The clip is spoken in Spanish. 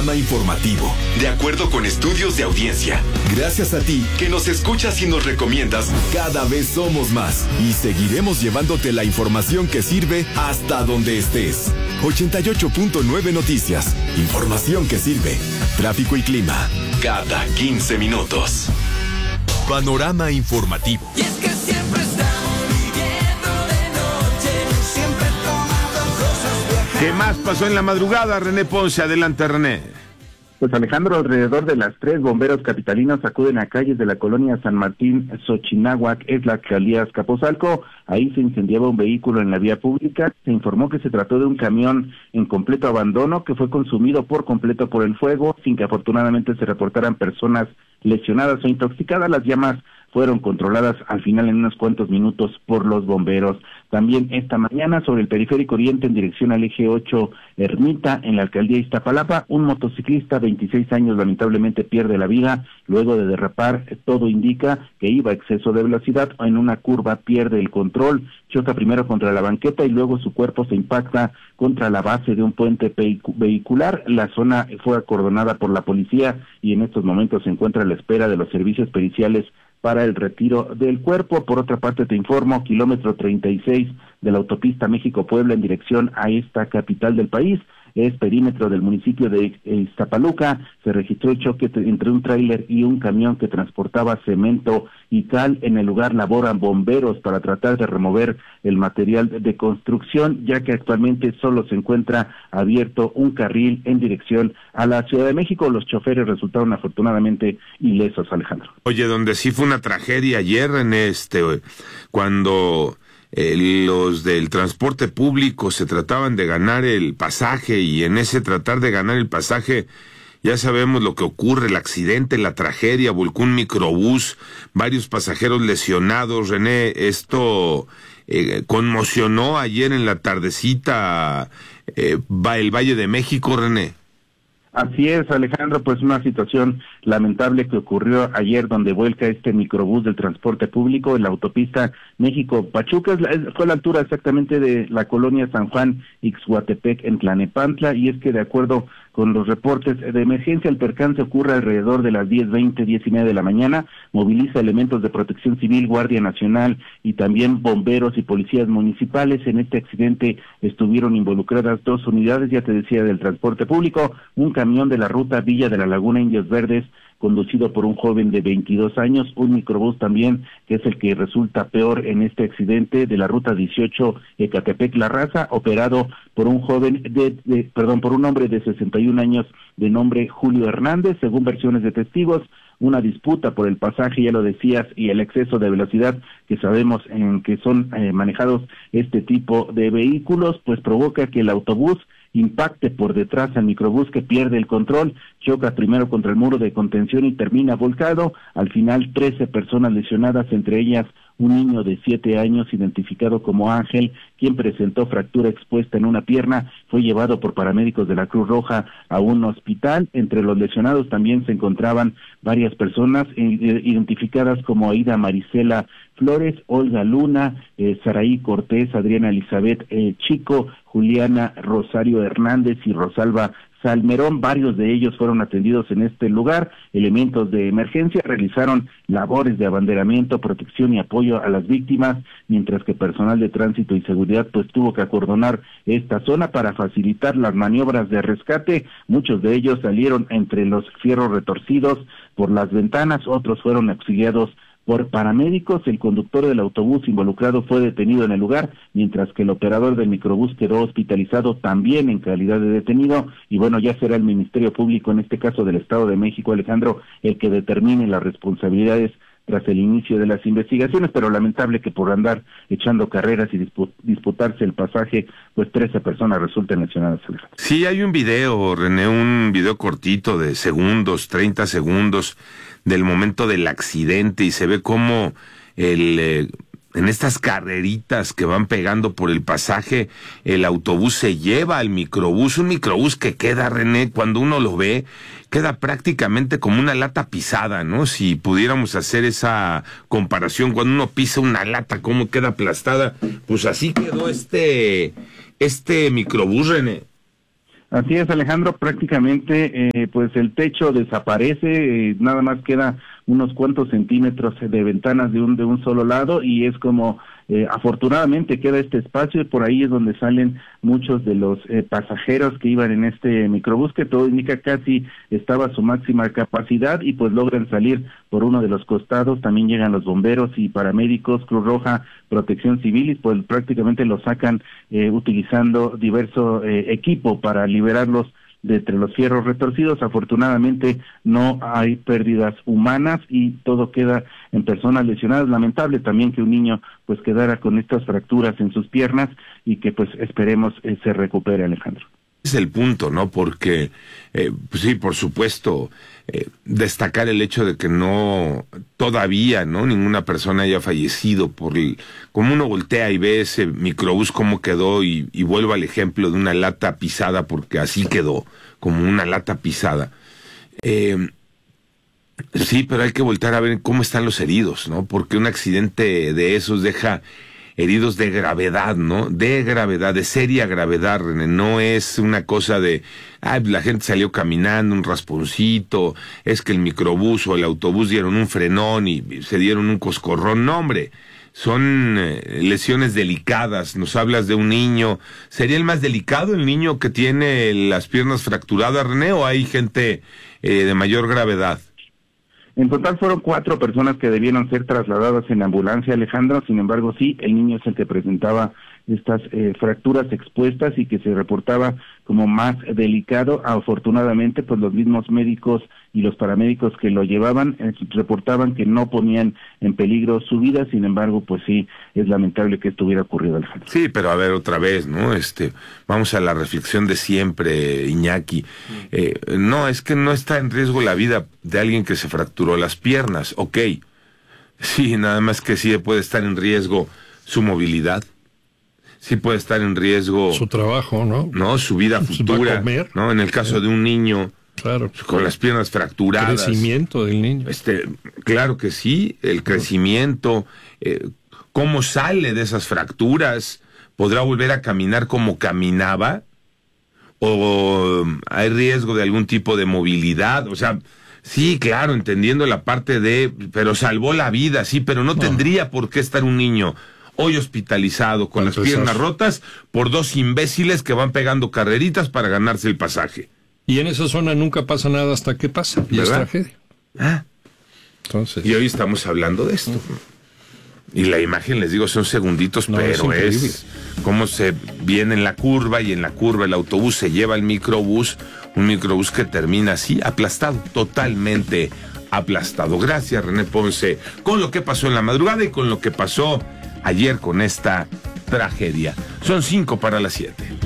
Panorama informativo, de acuerdo con estudios de audiencia. Gracias a ti, que nos escuchas y nos recomiendas, cada vez somos más. Y seguiremos llevándote la información que sirve hasta donde estés. 88.9 Noticias. Información que sirve. Tráfico y clima. Cada 15 minutos. Panorama informativo. Y es que siempre estamos viviendo de noche, siempre tomando cosas viejas. ¿Qué más pasó en la madrugada, René Ponce? Adelante, René. Pues Alejandro, alrededor de las 3 bomberos capitalinos acuden a calles de la colonia San Martín, Xochináhuac, es la alcaldía Azcapotzalco. Ahí se incendiaba un vehículo en la vía pública. Se informó que se trató de un camión en completo abandono que fue consumido por completo por el fuego, sin que afortunadamente se reportaran personas lesionadas o intoxicadas. Las llamas fueron controladas al final en unos cuantos minutos por los bomberos. También esta mañana, sobre el periférico oriente en dirección al eje 8 Ermita, en la alcaldía Iztapalapa, un motociclista, 26 años, lamentablemente pierde la vida luego de derrapar. Todo indica que iba a exceso de velocidad, en una curva pierde el control, choca primero contra la banqueta y luego su cuerpo se impacta contra la base de un puente vehicular. La zona fue acordonada por la policía y en estos momentos se encuentra a la espera de los servicios periciales para el retiro del cuerpo. Por otra parte, te informo, kilómetro 36 de la autopista México-Puebla en dirección a esta capital del país, es perímetro del municipio de Iztapaluca. Se registró el choque entre un tráiler y un camión que transportaba cemento y cal. En el lugar laboran bomberos para tratar de remover el material de construcción, ya que actualmente solo se encuentra abierto un carril en dirección a la Ciudad de México. Los choferes resultaron afortunadamente ilesos, Alejandro. Oye, donde sí fue una tragedia ayer, René, cuando los del transporte público se trataban de ganar el pasaje, y en ese tratar de ganar el pasaje ya sabemos lo que ocurre, el accidente, la tragedia, volcó un microbús, varios pasajeros lesionados. René, esto conmocionó ayer en la tardecita el Valle de México, René. Así es, Alejandro, pues una situación lamentable que ocurrió ayer, donde vuelca este microbús del transporte público en la autopista México-Pachuca. Fue a la altura exactamente de la colonia San Juan Ixhuatepec en Tlanepantla, y es que de acuerdo con los reportes de emergencia, el percance ocurre alrededor de las 10:20, 10:30 de la mañana. Moviliza elementos de Protección Civil, Guardia Nacional y también bomberos y policías municipales. En este accidente estuvieron involucradas 2 unidades, ya te decía, del transporte público, un camión de la ruta Villa de la Laguna Indios Verdes, conducido por un joven de 22 años, un microbús también, que es el que resulta peor en este accidente, de la ruta 18 Ecatepec-La Raza, operado por un joven por un hombre de 61 años de nombre Julio Hernández. Según versiones de testigos, una disputa por el pasaje, ya lo decías, y el exceso de velocidad que sabemos en que son manejados este tipo de vehículos, pues provoca que el autobús impacte por detrás al microbús, que pierde el control, choca primero contra el muro de contención y termina volcado. Al final 13 personas lesionadas, entre ellas un niño de 7 años identificado como Ángel, quien presentó fractura expuesta en una pierna. Fue llevado por paramédicos de la Cruz Roja a un hospital. Entre los lesionados también se encontraban varias personas identificadas como Aida Marisela Flores, Olga Luna, Saraí Cortés, Adriana Elizabeth Chico, Juliana Rosario Hernández y Rosalba Salmerón. Varios de ellos fueron atendidos en este lugar. Elementos de emergencia realizaron labores de abanderamiento, protección y apoyo a las víctimas, mientras que personal de tránsito y seguridad pues tuvo que acordonar esta zona para facilitar las maniobras de rescate. Muchos de ellos salieron entre los fierros retorcidos por las ventanas, otros fueron auxiliados por paramédicos. El conductor del autobús involucrado fue detenido en el lugar, mientras que el operador del microbús quedó hospitalizado también en calidad de detenido. Y bueno, ya será el Ministerio Público, en este caso del Estado de México, Alejandro, el que determine las responsabilidades tras el inicio de las investigaciones, pero lamentable que por andar echando carreras y disputarse el pasaje, pues 13 personas resulten lesionadas. Sí, hay un video, René, un video cortito de segundos, 30 segundos, del momento del accidente, y se ve cómo en estas carreritas que van pegando por el pasaje, el autobús se lleva al microbús, un microbús que queda, René, cuando uno lo ve, queda prácticamente como una lata pisada, ¿no? Si pudiéramos hacer esa comparación, cuando uno pisa una lata, cómo queda aplastada, pues así quedó este microbús, René. Así es, Alejandro, prácticamente pues el techo desaparece, nada más queda unos cuantos centímetros de ventanas de un solo lado, y es como afortunadamente queda este espacio, y por ahí es donde salen muchos de los pasajeros que iban en este microbús, que todo indica casi estaba a su máxima capacidad, y pues logran salir por uno de los costados. También llegan los bomberos y paramédicos, Cruz Roja, Protección Civil, y pues prácticamente lo sacan utilizando diverso equipo para liberarlos de entre los fierros retorcidos. Afortunadamente no hay pérdidas humanas y todo queda en personas lesionadas. Lamentable también que un niño pues quedara con estas fracturas en sus piernas, y que pues esperemos se recupere, Alejandro. Es el punto, ¿no? Porque, pues sí, por supuesto, destacar el hecho de que no, todavía, ¿no? Ninguna persona haya fallecido como uno voltea y ve ese microbús cómo quedó, y vuelvo al ejemplo de una lata pisada, porque así quedó, como una lata pisada. Sí, pero hay que voltear a ver cómo están los heridos, ¿no? Porque un accidente de esos deja heridos de gravedad, ¿no? De gravedad, de seria gravedad, René. No es una cosa de, la gente salió caminando, un rasponcito, es que el microbús o el autobús dieron un frenón y se dieron un coscorrón. No, hombre, son lesiones delicadas. Nos hablas de un niño. ¿Sería el más delicado el niño que tiene las piernas fracturadas, René, o hay gente de mayor gravedad? En total fueron 4 personas que debieron ser trasladadas en ambulancia, Alejandro. Sin embargo, sí, el niño es el que presentaba estas fracturas expuestas y que se reportaba como más delicado. Afortunadamente, pues los mismos médicos y los paramédicos que lo llevaban reportaban que no ponían en peligro su vida. Sin embargo, pues sí, es lamentable que esto hubiera ocurrido, Alejandro. Sí, pero a ver, otra vez, ¿no? Vamos a la reflexión de siempre, Iñaki. No, es que no está en riesgo la vida de alguien que se fracturó las piernas, ok. Sí, nada más que sí puede estar en riesgo su movilidad. Sí puede estar en riesgo su trabajo, ¿no? No, su vida futura, comer, ¿no? En el caso de un niño, claro, con las piernas fracturadas. El crecimiento del niño. Claro que sí, el crecimiento, cómo sale de esas fracturas, podrá volver a caminar como caminaba, o hay riesgo de algún tipo de movilidad, o sea, sí, claro, entendiendo la parte pero salvó la vida, sí, pero no tendría por qué estar un niño hoy hospitalizado con las piernas rotas por 2 imbéciles que van pegando carreritas para ganarse el pasaje. Y en esa zona nunca pasa nada hasta que pasa, y ¿verdad? Es tragedia. Entonces, y hoy estamos hablando de esto. Y la imagen, les digo, son segunditos, pero es cómo se viene en la curva, y en la curva el autobús se lleva el microbús, un microbús que termina así, aplastado, totalmente aplastado. Gracias, René Ponce, con lo que pasó en la madrugada y con lo que pasó ayer con esta tragedia. Son 5 para las 7.